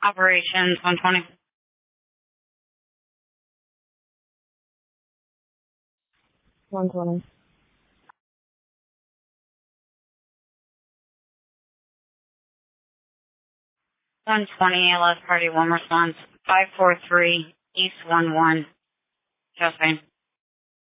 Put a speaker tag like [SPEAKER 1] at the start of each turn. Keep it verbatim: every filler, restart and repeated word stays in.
[SPEAKER 1] Operations one twenty.
[SPEAKER 2] one twenty.
[SPEAKER 1] one twenty, L S Party one response. five four three East one one. Josephine.